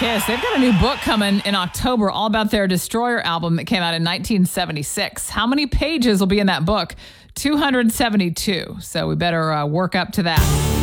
Kiss. They've got a new book coming in October all about their Destroyer album that came out in 1976. How many pages will be in that book? 272. So we better work up to that.